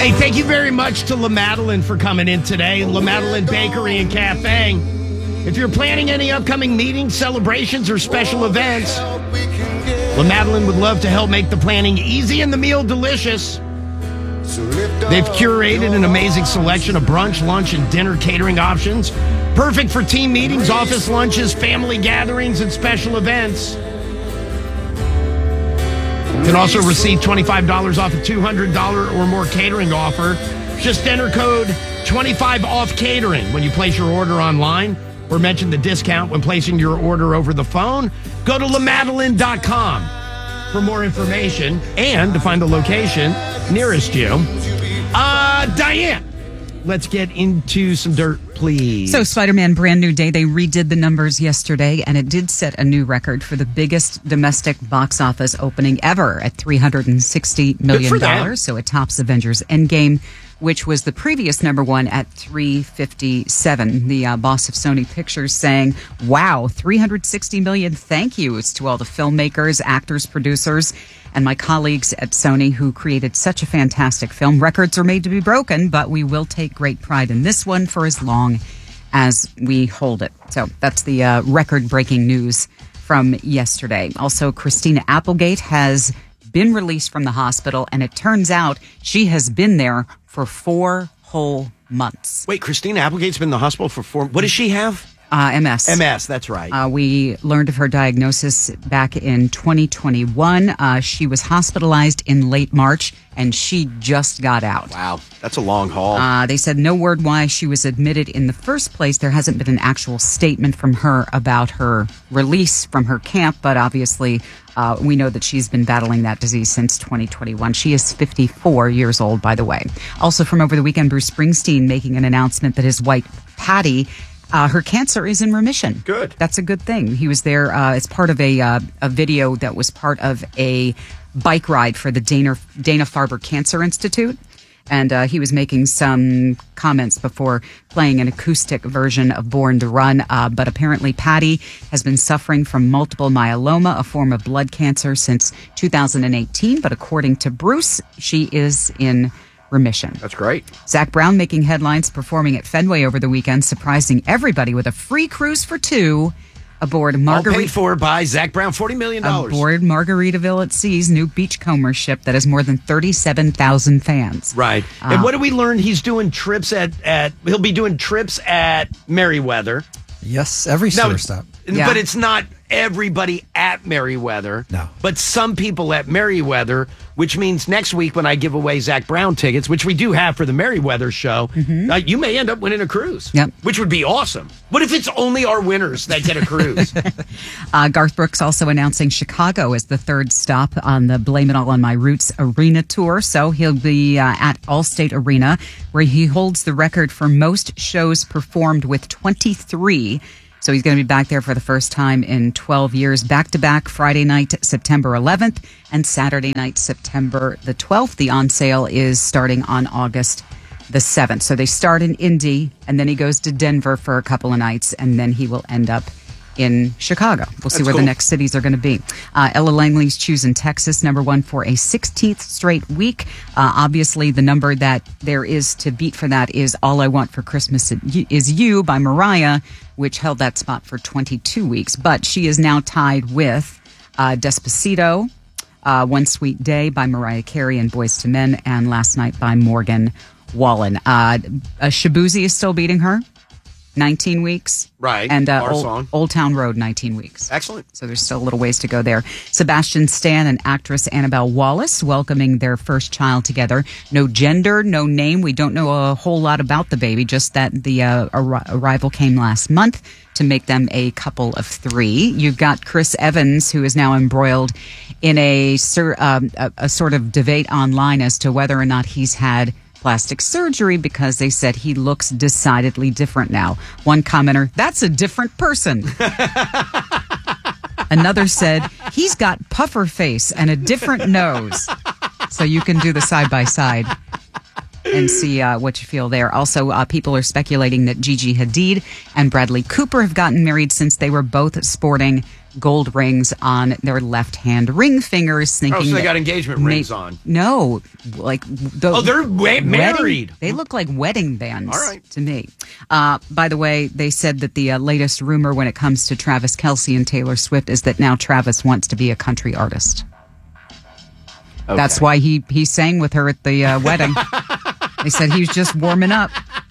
Hey, thank you very much to La Madeleine for coming in today. La Madeleine Bakery and Cafe. If you're planning any upcoming meetings, celebrations, or special events, La Madeleine would love to help make the planning easy and the meal delicious. They've curated an amazing selection of brunch, lunch, and dinner catering options. Perfect for team meetings, office lunches, family gatherings, and special events. You can also receive $25 off a $200 or more catering offer. Just enter code 25OFF-CATERING when you place your order online or mention the discount when placing your order over the phone. Go to lamadeleine.com for more information and to find the location nearest you. Diane, let's get into some dirt, please. So Spider-Man Brand New Day, they redid the numbers yesterday, and it did set a new record for the biggest domestic box office opening ever at $360 million. So it tops Avengers Endgame, which was the previous number one at $357. The boss of Sony Pictures saying, wow, $360 million, thank you. It's to all the filmmakers, actors, producers, and my colleagues at Sony who created such a fantastic film. Records are made to be broken, but we will take great pride in this one for as long as we hold it. So that's the record-breaking news from yesterday. Also, Christina Applegate has been released from the hospital, and it turns out she has been there for 4 whole months. Wait, Christina Applegate's been in the hospital for 4... What does she have? MS. MS, that's right. We learned of her diagnosis back in 2021. She was hospitalized in late March, and she just got out. Wow, that's a long haul. They said no word why she was admitted in the first place. There hasn't been an actual statement from her about her release from her camp, but obviously we know that she's been battling that disease since 2021. She is 54 years old, by the way. Also from over the weekend, Bruce Springsteen making an announcement that his wife, Patty, her cancer is in remission. Good. That's a good thing. He was there as part of a video that was part of a bike ride for the Dana-Farber Cancer Institute. And he was making some comments before playing an acoustic version of Born to Run. But apparently Patty has been suffering from multiple myeloma, a form of blood cancer, since 2018. But according to Bruce, she is in remission. That's great. Zac Brown making headlines, performing at Fenway over the weekend, surprising everybody with a free cruise for 2 aboard All paid for by Zac Brown, $40 million. Aboard Margaritaville at Sea's new beachcomber ship that has more than 37,000 fans. Right. And what do we learn? He's doing trips he'll be doing trips at Merriweather. Yes, every summer stop. Yeah. But it's not everybody at Merriweather. No. But some people at Merriweather, which means next week when I give away Zac Brown tickets, which we do have for the Merriweather show, you may end up winning a cruise. Yep. Which would be awesome. What if it's only our winners that get a cruise? Garth Brooks also announcing Chicago as the third stop on the Blame It All on My Roots Arena Tour. So he'll be at Allstate Arena, where he holds the record for most shows performed with 23. So he's going to be back there for the first time in 12 years, back-to-back Friday night, September 11th, and Saturday night, September the 12th. The on-sale is starting on August the 7th. So they start in Indy, and then he goes to Denver for a couple of nights, and then he will end up in Chicago. We'll see where the next cities are going to be. Ella Langley's choosing Texas, number 1 for a 16th straight week. Obviously, the number that there is to beat for that is All I Want for Christmas Is You by Mariah, which held that spot for 22 weeks. But she is now tied with Despacito, One Sweet Day by Mariah Carey and Boyz II Men, and Last Night by Morgan Wallen. Shabuzi is still beating her. 19 weeks. Right. And our song. Old Town Road, 19 weeks. Excellent. So there's still a little ways to go there. Sebastian Stan and actress Annabelle Wallis welcoming their first child together. No gender, no name. We don't know a whole lot about the baby, just that the arrival came last month to make them a couple of 3. You've got Chris Evans, who is now embroiled in a sort of debate online as to whether or not he's had plastic surgery, because they said he looks decidedly different now. One commenter, that's a different person. Another said, he's got puffer face and a different nose. So you can do the side-by-side and see what you feel there. Also, people are speculating that Gigi Hadid and Bradley Cooper have gotten married since they were both sporting gold rings on their left-hand ring fingers. So they got engagement rings on. No, like they're married. They look like wedding bands to me. By the way, they said that the latest rumor when it comes to Travis Kelce and Taylor Swift is that now Travis wants to be a country artist. Okay. That's why he sang with her at the wedding. They said he was just warming up.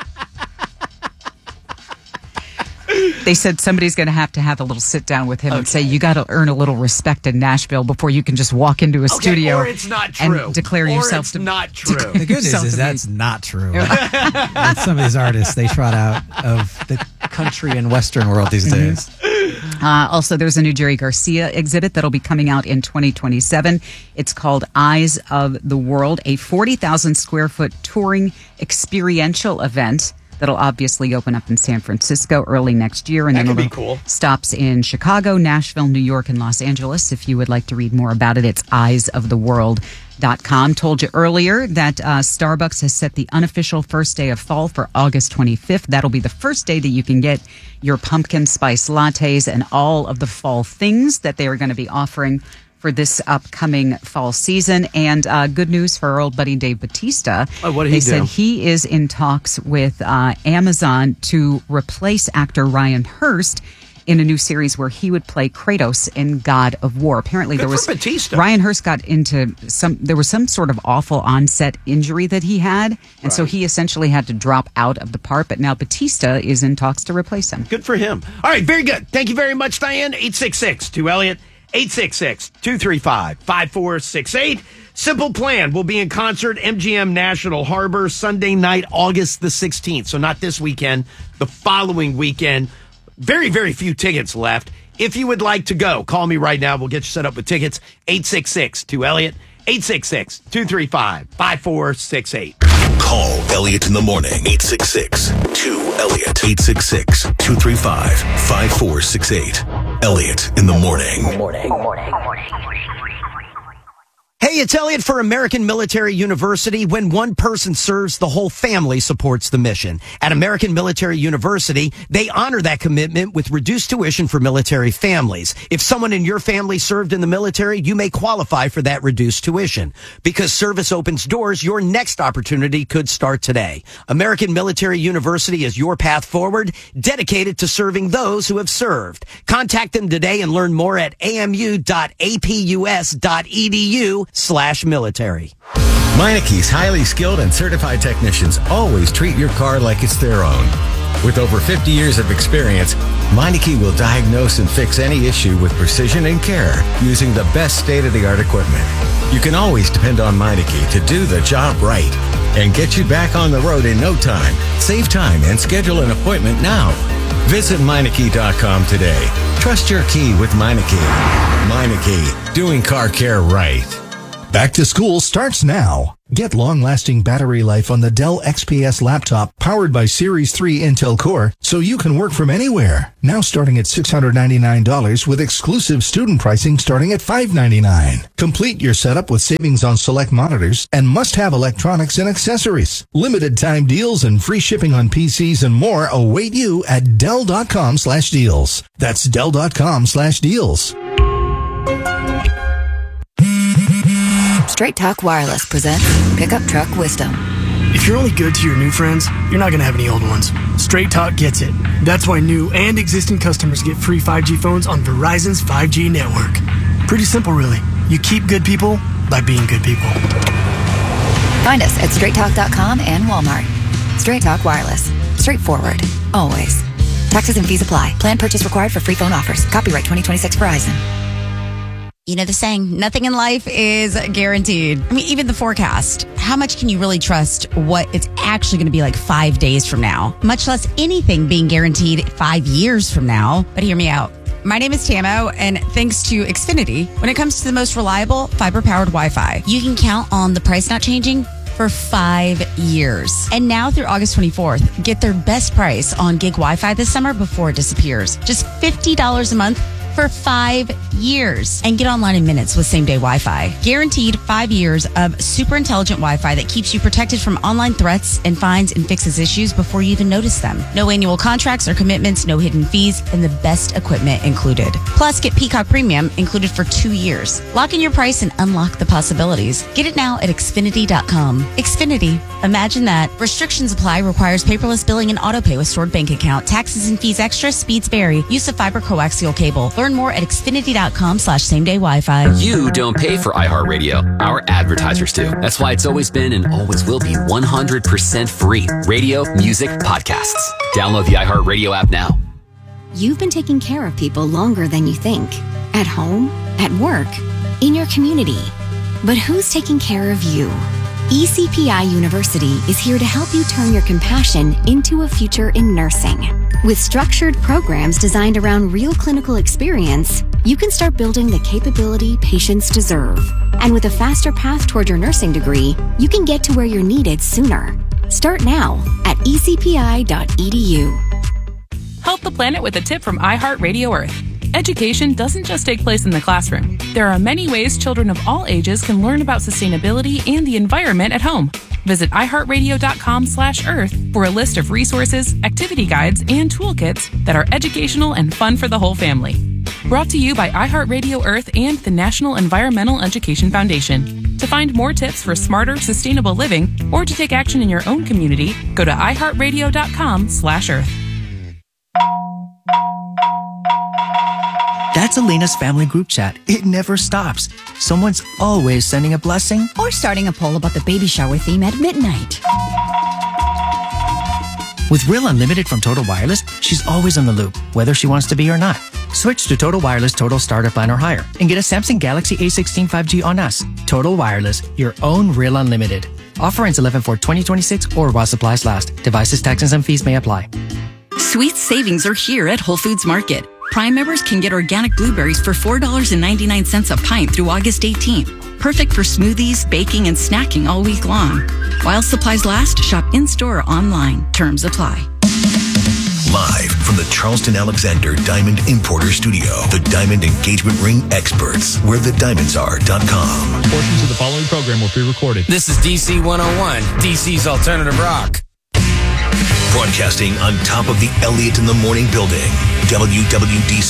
They said somebody's going to have a little sit down with him and say, you got to earn a little respect in Nashville before you can just walk into a studio or it's not true. And declare yourself it's not true. The good news is that's not true. Some of these artists, they trot out of the country and Western world these days. Also, there's a new Jerry Garcia exhibit that'll be coming out in 2027. It's called Eyes of the World, a 40,000 square foot touring experiential event that'll obviously open up in San Francisco early next year. And that then could be cool. Stops in Chicago, Nashville, New York, and Los Angeles. If you would like to read more about it, it's eyesoftheworld.com. Told you earlier that Starbucks has set the unofficial first day of fall for August 25th. That'll be the first day that you can get your pumpkin spice lattes and all of the fall things that they are going to be offering for this upcoming fall season. And good news for our old buddy Dave Bautista. Oh, what did he do? They said he is in talks with Amazon to replace actor Ryan Hurst in a new series where he would play Kratos in God of War. Apparently, there was Batista. Ryan Hurst got into there was some sort of awful onset injury that he had, and so he essentially had to drop out of the part. But now Batista is in talks to replace him. Good for him. All right, very good. Thank you very much, Diane. 866-2-ELLIOT. 866-235-5468. Simple Plan will be in concert, MGM National Harbor, Sunday night, August the 16th. So not this weekend, the following weekend. Very, very few tickets left. If you would like to go, call me right now. We'll get you set up with tickets. 866-2-ELLIOT. 866-235-5468. Call Elliot in the morning. 866-2-ELLIOT. 866-235-5468. Elliot in the morning. Hey, it's Elliot for American Military University. When one person serves, the whole family supports the mission. At American Military University, they honor that commitment with reduced tuition for military families. If someone in your family served in the military, you may qualify for that reduced tuition. Because service opens doors, your next opportunity could start today. American Military University is your path forward, dedicated to serving those who have served. Contact them today and learn more at amu.apus.edu/military. Meineke's highly skilled and certified technicians always treat your car like it's their own. With over 50 years of experience, Meineke will diagnose and fix any issue with precision and care using the best state-of-the-art equipment. You can always depend on Meineke to do the job right and get you back on the road in no time. Save time and schedule an appointment now. Visit Meineke.com today. Trust your key with Meineke. Meineke, doing car care right. Back to school starts now. Get long-lasting battery life on the Dell XPS laptop powered by Series 3 Intel Core so you can work from anywhere. Now starting at $699 with exclusive student pricing starting at $599. Complete your setup with savings on select monitors and must-have electronics and accessories. Limited time deals and free shipping on PCs and more await you at Dell.com/deals. That's Dell.com/deals. Straight Talk Wireless presents Pickup Truck Wisdom. If you're only good to your new friends, you're not going to have any old ones. Straight Talk gets it. That's why new and existing customers get free 5G phones on Verizon's 5G network. Pretty simple, really. You keep good people by being good people. Find us at straighttalk.com and Walmart. Straight Talk Wireless. Straightforward. Always. Taxes and fees apply. Plan purchase required for free phone offers. Copyright 2026 Verizon. You know the saying, nothing in life is guaranteed. I mean, even the forecast. How much can you really trust what it's actually going to be like 5 days from now? Much less anything being guaranteed 5 years from now. But hear me out. My name is Tamo, and thanks to Xfinity, when it comes to the most reliable fiber-powered Wi-Fi, you can count on the price not changing for 5 years. And now through August 24th, get their best price on gig Wi-Fi this summer before it disappears. Just $50 a month for 5 years. And get online in minutes with same-day Wi-Fi. Guaranteed 5 years of super intelligent Wi-Fi that keeps you protected from online threats and finds and fixes issues before you even notice them. No annual contracts or commitments, no hidden fees, and the best equipment included. Plus, get Peacock Premium included for 2 years. Lock in your price and unlock the possibilities. Get it now at Xfinity.com. Xfinity. Imagine that. Restrictions apply. Requires paperless billing and autopay with stored bank account. Taxes and fees extra. Speeds vary. Use of fiber coaxial cable. Learn more at Xfinity.com/same-day Wi-Fi. You don't pay for iHeartRadio. Our advertisers do. That's why it's always been and always will be 100% free. Radio, music, podcasts. Download the iHeartRadio app now. You've been taking care of people longer than you think. At home, at work, in your community. But who's taking care of you? ECPI University is here to help you turn your compassion into a future in nursing. With structured programs designed around real clinical experience, you can start building the capability patients deserve. And with a faster path toward your nursing degree, you can get to where you're needed sooner. Start now at ecpi.edu. Help the planet with a tip from iHeartRadio Earth. Education doesn't just take place in the classroom. There are many ways children of all ages can learn about sustainability and the environment at home. Visit iHeartRadio.com/Earth for a list of resources, activity guides, and toolkits that are educational and fun for the whole family. Brought to you by iHeartRadio Earth and the National Environmental Education Foundation. To find more tips for smarter, sustainable living, or to take action in your own community, go to iHeartRadio.com/Earth. That's Elena's family group chat. It never stops. Someone's always sending a blessing or starting a poll about the baby shower theme at midnight. With Real Unlimited from Total Wireless, she's always in the loop, whether she wants to be or not. Switch to Total Wireless Total Starter Plan or higher and get a Samsung Galaxy A16 5G on us. Total Wireless, your own Real Unlimited. Offer ends 11/4/2026 or while supplies last. Devices, taxes, and fees may apply. Sweet savings are here at Whole Foods Market. Prime members can get organic blueberries for $4.99 a pint through August 18th. Perfect for smoothies, baking, and snacking all week long. While supplies last, shop in-store or online. Terms apply. Live from the Charleston Alexander Diamond Importer Studio, the Diamond Engagement Ring Experts, where the diamonds.com. Portions of the following program will be recorded. This is DC 101, DC's Alternative Rock. Broadcasting on top of the Elliott in the Morning building, WWDC